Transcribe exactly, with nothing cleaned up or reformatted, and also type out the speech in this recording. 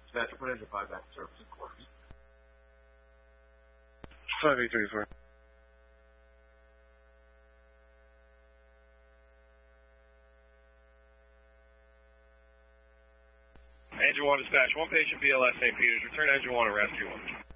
Dispatch, put engine five back to service in quarters. five eight three four. Engine one dispatch, one patient B L S Saint Peters, return engine one and rescue one.